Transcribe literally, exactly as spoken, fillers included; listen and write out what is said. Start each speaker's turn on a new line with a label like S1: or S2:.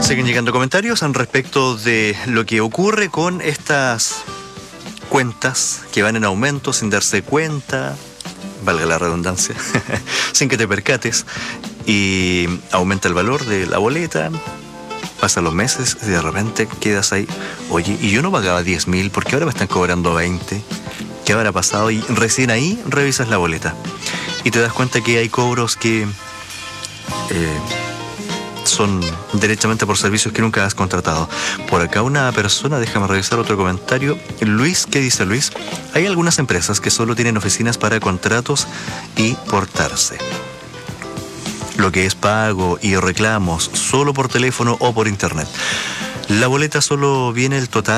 S1: Siguen llegando comentarios al respecto de lo que ocurre con estas cuentas que van en aumento sin darse cuenta, valga la redundancia, sin que te percates, y aumenta el valor de la boleta, pasan los meses y de repente quedas ahí, oye, y yo no pagaba diez mil, ¿por qué ahora me están cobrando veinte? ¿Qué habrá pasado? Y recién ahí revisas la boleta y te das cuenta que hay cobros que eh, son derechamente por servicios que nunca has contratado. Por acá una persona, déjame revisar otro comentario. Luis, ¿qué dice Luis? Hay algunas empresas que solo tienen oficinas para contratos y portarse. Lo que es pago y reclamos solo por teléfono o por internet. La boleta solo viene el total